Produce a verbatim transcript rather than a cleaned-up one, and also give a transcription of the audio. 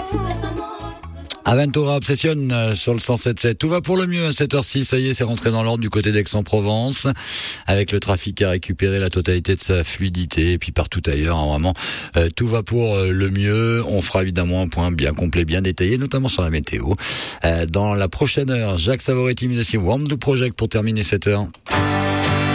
Aventura Obsession sur le cent sept sept. Tout va pour le mieux à sept heures six. Ça y est, c'est rentré dans l'ordre du côté d'Aix-en-Provence. Avec le trafic qui a récupéré la totalité de sa fluidité. Et puis partout ailleurs, hein, vraiment, euh, tout va pour euh, le mieux. On fera évidemment un point bien complet, bien détaillé, notamment sur la météo. Euh, dans la prochaine heure, Jacques Savoretti, mais aussi Warm the Project pour terminer cette heure.